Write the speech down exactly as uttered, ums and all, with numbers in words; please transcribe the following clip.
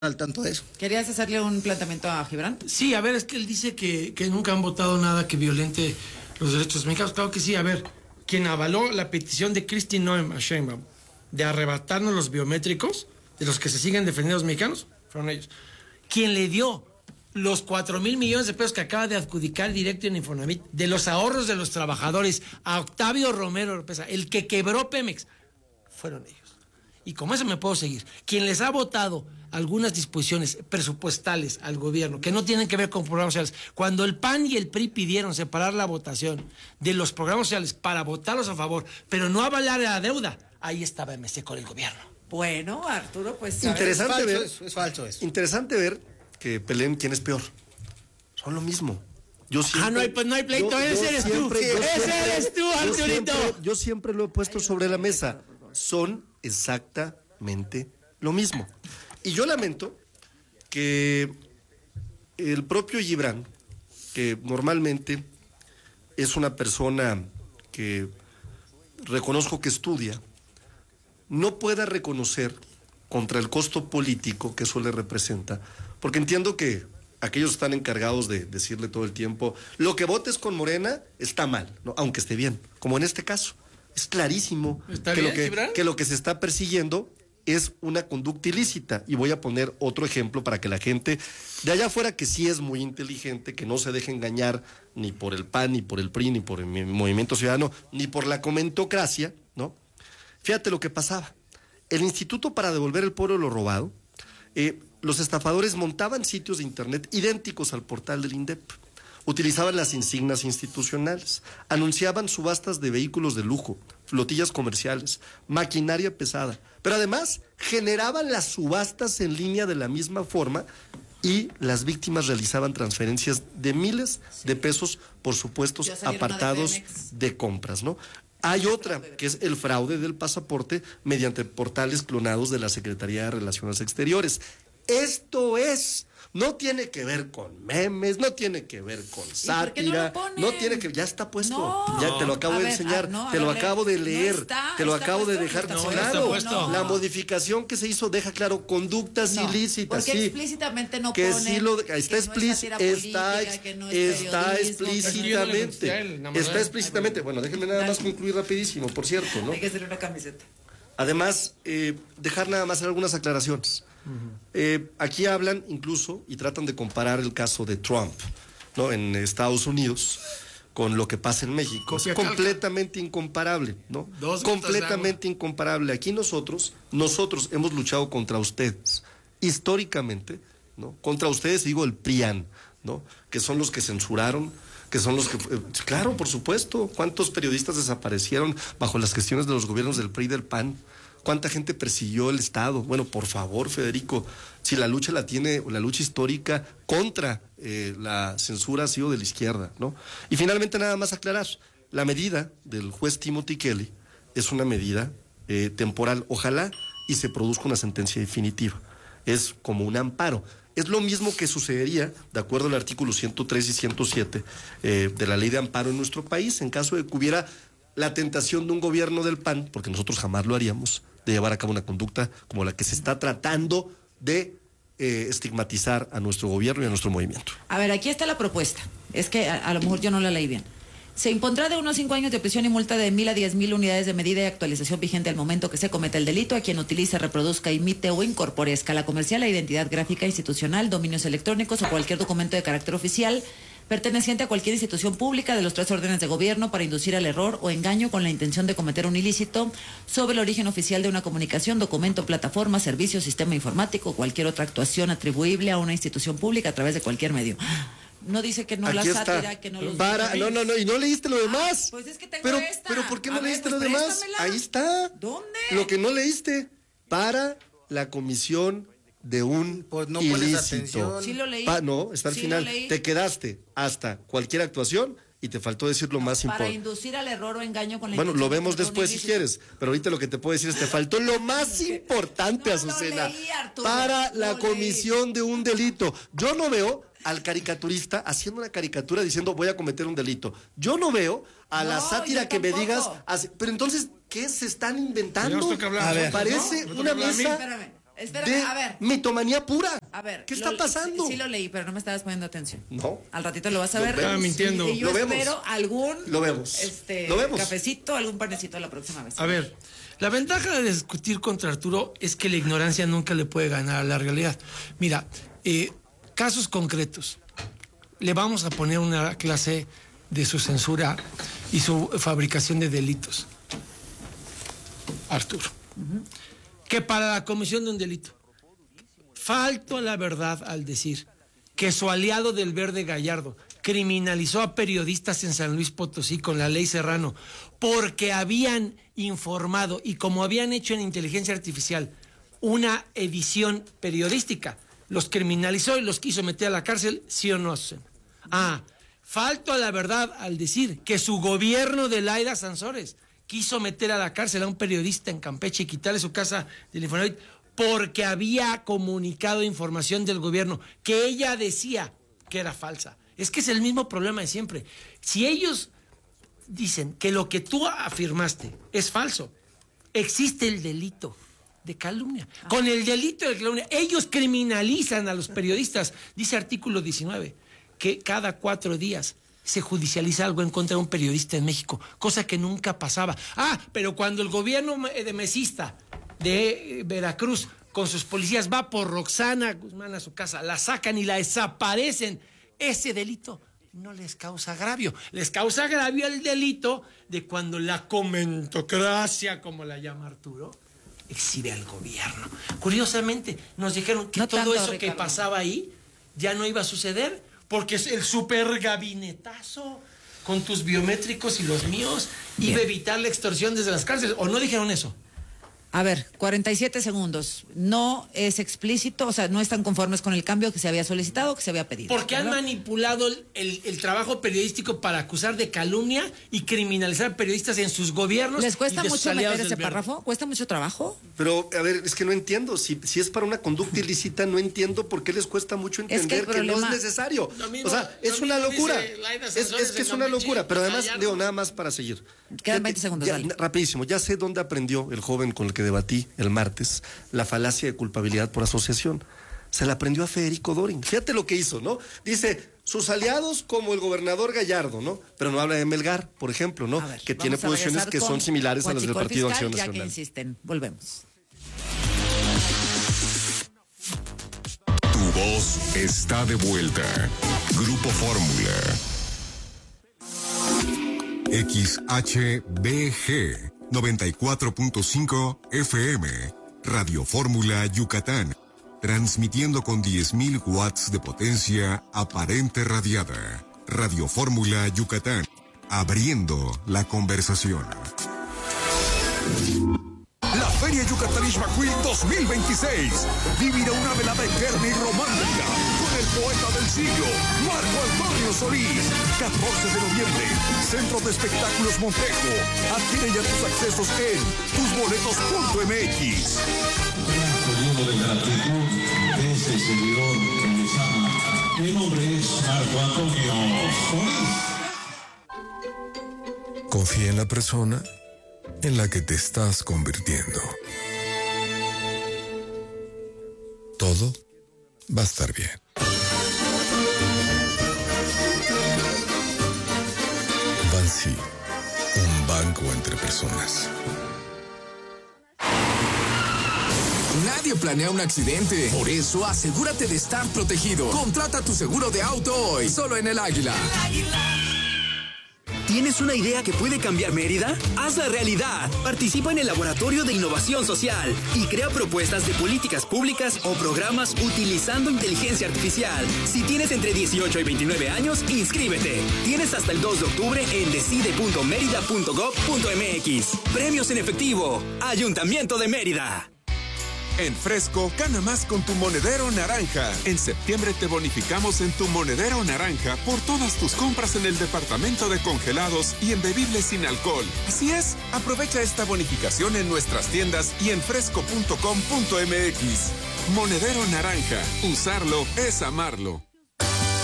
al tanto de eso. ¿Querías hacerle un planteamiento a Gibran? Sí, a ver, es que él dice que, que nunca han votado nada que violente los derechos mexicanos. Claro que sí, a ver, quien avaló la petición de Kristi Noem a Sheinbaum de arrebatarnos los biométricos, de los que se siguen defendiendo los mexicanos, fueron ellos. Quien le dio los cuatro mil millones de pesos que acaba de adjudicar directo en Infonavit, de los ahorros de los trabajadores, a Octavio Romero Oropesa, el que quebró Pemex, fueron ellos. Y como eso me puedo seguir. Quien les ha votado algunas disposiciones presupuestales al gobierno que no tienen que ver con programas sociales, cuando el P A N y el P R I pidieron separar la votación de los programas sociales para votarlos a favor, pero no avalar la deuda, ahí estaba M C con el gobierno. Bueno, Arturo, pues... Interesante Es falso ver, eso, es falso eso. Interesante ver que peleen quién es peor. Son lo mismo. Yo siempre, ah, no hay, pues no hay pleito, yo, ese yo eres siempre, tú, yo ese siempre, eres tú, Arturito. Yo siempre, yo siempre lo he puesto sobre la mesa. Son exactamente lo mismo. Y yo lamento que el propio Gibran, que normalmente es una persona que reconozco que estudia, no pueda reconocer contra el costo político que eso le representa, porque entiendo que aquellos están encargados de decirle todo el tiempo, lo que votes con Morena está mal, ¿no? Aunque esté bien, como en este caso. Es clarísimo ¿Está que, bien, lo que, Gibran? que lo que se está persiguiendo es una conducta ilícita. Y voy a poner otro ejemplo para que la gente de allá afuera, que sí es muy inteligente, que no se deje engañar ni por el P A N, ni por el P R I, ni por el Movimiento Ciudadano, ni por la comentocracia, ¿no? Fíjate lo que pasaba. El Instituto para Devolver al Pueblo lo Robado, eh, los estafadores montaban sitios de internet idénticos al portal del INDEP. Utilizaban las insignias institucionales, anunciaban subastas de vehículos de lujo, flotillas comerciales, maquinaria pesada, pero además generaban las subastas en línea de la misma forma y las víctimas realizaban transferencias de miles de pesos por supuestos apartados de, de compras, ¿no? Hay otra, que es el fraude del pasaporte mediante portales clonados de la Secretaría de Relaciones Exteriores. Esto es... No tiene que ver con memes, no tiene que ver con sátira, no, no tiene que, ya está puesto, no, ya te lo acabo de ver, enseñar, ah, no, te lo ver, acabo de leer, no está, te lo acabo de dejar no, claro. No. La modificación que se hizo deja claro conductas no, ilícitas, porque sí, explícitamente no que pone, sí lo, está explícito, está, no está explícitamente, no está explícitamente. Bueno, déjenme nada más concluir rapidísimo, por cierto, ¿no? Hay que hacerle una camiseta. Además, eh, dejar nada más algunas aclaraciones. Uh-huh. Eh, aquí hablan incluso y tratan de comparar el caso de Trump, ¿no? En Estados Unidos con lo que pasa en México. Es completamente incomparable, ¿no? Dos completamente incomparable. Aquí nosotros, nosotros hemos luchado contra ustedes, históricamente, ¿no? Contra ustedes, digo, el PRIAN, ¿no? Que son los que censuraron, que son los que... Eh, claro, por supuesto. ¿Cuántos periodistas desaparecieron bajo las gestiones de los gobiernos del P R I y del P A N? ¿Cuánta gente persiguió el Estado? Bueno, por favor, Federico, si la lucha la tiene, la lucha histórica contra eh, la censura ha sido de la izquierda, ¿no? Y finalmente nada más aclarar, la medida del juez Timothy Kelly es una medida eh, temporal, ojalá y se produzca una sentencia definitiva. Es como un amparo. Es lo mismo que sucedería, de acuerdo al artículo ciento tres y ciento siete eh, de la ley de amparo en nuestro país, en caso de que hubiera la tentación de un gobierno del P A N, porque nosotros jamás lo haríamos, de llevar a cabo una conducta como la que se está tratando de eh, estigmatizar a nuestro gobierno y a nuestro movimiento. A ver, aquí está la propuesta. Es que a, a lo mejor yo no la leí bien. Se impondrá de uno a cinco años de prisión y multa de mil a diez mil unidades de medida y actualización vigente al momento que se cometa el delito a quien utilice, reproduzca, imite o incorpore a escala comercial la identidad gráfica institucional, dominios electrónicos o cualquier documento de carácter oficial perteneciente a cualquier institución pública de los tres órdenes de gobierno para inducir al error o engaño con la intención de cometer un ilícito sobre el origen oficial de una comunicación, documento, plataforma, servicio, sistema informático o cualquier otra actuación atribuible a una institución pública a través de cualquier medio. No dice que no Aquí la está. sátira, que no los... Para, no, no, no, y no leíste lo demás. Ah, pues es que tengo pero, esta. pero ¿por qué no a leíste ver, pues lo demás? Ahí está. ¿Dónde? Lo que no leíste. Para la comisión de un pues no ilícito. Atención. Sí lo leí. Pa, no, está al sí final. Te quedaste hasta cualquier actuación y te faltó decir lo no, más importante. Para inducir al error o engaño con la Bueno, lo vemos de después si quieres, pero ahorita lo que te puedo decir es te faltó lo más importante, no, Azucena. Leí, Arturo, para la leí. comisión de un delito. Yo no veo al caricaturista haciendo una caricatura diciendo voy a cometer un delito. Yo no veo a no, la sátira que tampoco. me digas, así, pero entonces, ¿qué se están inventando? A ver, parece ¿no? una mesa, Espérame. Espérame, de a ver. mitomanía pura. A ver, ¿qué está lo- pasando? Sí, sí lo leí, pero no me estabas poniendo atención. No. Al ratito lo vas a Lo ver. vemos. Ah, mintiendo. Y yo Lo vemos. espero algún Lo vemos. Este, Lo vemos. cafecito, algún panecito la próxima vez. A ver, la ventaja de discutir contra Arturo es que la ignorancia nunca le puede ganar a la realidad. Mira, eh, casos concretos. Le vamos a poner una clase de su censura y su fabricación de delitos. Arturo. Uh-huh. Que para la comisión de un delito, falto a la verdad al decir que su aliado del Verde Gallardo criminalizó a periodistas en San Luis Potosí con la ley Serrano porque habían informado y como habían hecho en inteligencia artificial una edición periodística, los criminalizó y los quiso meter a la cárcel, ¿sí o no? Ah, falto a la verdad al decir que su gobierno de Laida Sansores quiso meter a la cárcel a un periodista en Campeche y quitarle su casa del Infonavit porque había comunicado información del gobierno que ella decía que era falsa. Es que es el mismo problema de siempre. Si ellos dicen que lo que tú afirmaste es falso, existe el delito de calumnia. Ah. Con el delito de calumnia, ellos criminalizan a los periodistas. Dice artículo diecinueve que cada cuatro días se judicializa algo en contra de un periodista en México, cosa que nunca pasaba. Ah, pero cuando el gobierno de mesista de Veracruz con sus policías va por Roxana Guzmán a su casa, la sacan y la desaparecen, ese delito no les causa agravio. Les causa agravio el delito de cuando la comentocracia, como la llama Arturo, exhibe al gobierno. Curiosamente, nos dijeron que no todo tanto, eso Ricardo. Que pasaba ahí ya no iba a suceder, porque es el super gabinetazo con tus biométricos y los míos iba a evitar la extorsión desde las cárceles. ¿O no dijeron eso? A ver, cuarenta y siete segundos. No es explícito, o sea, no están conformes con el cambio que se había solicitado o que se había pedido. Porque ¿verdad? Han manipulado el, el, el trabajo periodístico para acusar de calumnia y criminalizar periodistas en sus gobiernos. ¿Les cuesta y mucho meter ese párrafo? ¿Cuesta mucho trabajo? Pero, a ver, es que no entiendo. Si, si es para una conducta ilícita, no entiendo por qué les cuesta mucho entender es que, problema... que no es necesario. Mismo, o sea, es una locura. Es, es que es una locura. Pero además, digo, nada más para seguir. Quedan veinte segundos, ya, dale. Rapidísimo. Ya sé dónde aprendió el joven con el que debatí el martes la falacia de culpabilidad por asociación. Se la aprendió a Federico Dorin. Fíjate lo que hizo, ¿no? Dice, sus aliados como el gobernador Gallardo, ¿no? Pero no habla de Melgar, por ejemplo, ¿no? Ver, que tiene posiciones que son similares a las del Partido fiscal, Acción ya Nacional. Que insisten. Volvemos. Tu voz está de vuelta. Grupo Fórmula. X H B G noventa y cuatro punto cinco F M, Radio Fórmula Yucatán, transmitiendo con diez mil watts de potencia aparente radiada. Radio Fórmula Yucatán, abriendo la conversación. La Feria Yucatán Ixmaquil dos mil veintiséis vivirá una velada eterna y romántica con el poeta del siglo, Marco Antonio Solís. catorce de noviembre, Centro de Espectáculos Montejo. Adquiere ya tus accesos en tus boletos punto m x. Un periodo de gratitud de este servidor que les ama. Mi nombre es Marco Antonio Solís. Confía en la persona en la que te estás convirtiendo. Todo va a estar bien. Bansi, un banco entre personas. Nadie planea un accidente. Por eso, asegúrate de estar protegido. Contrata tu seguro de auto hoy, solo en El Águila. El Águila. ¿Tienes una idea que puede cambiar Mérida? ¡Hazla realidad! Participa en el Laboratorio de Innovación Social y crea propuestas de políticas públicas o programas utilizando inteligencia artificial. Si tienes entre dieciocho y veintinueve años, inscríbete. Tienes hasta el dos de octubre en decide punto mérida punto gob punto m x. Premios en efectivo. Ayuntamiento de Mérida. En Fresco, gana más con tu monedero naranja. En septiembre te bonificamos en tu monedero naranja por todas tus compras en el departamento de congelados y en bebibles sin alcohol. Así es, aprovecha esta bonificación en nuestras tiendas y en fresco punto com punto m x. Monedero naranja, usarlo es amarlo.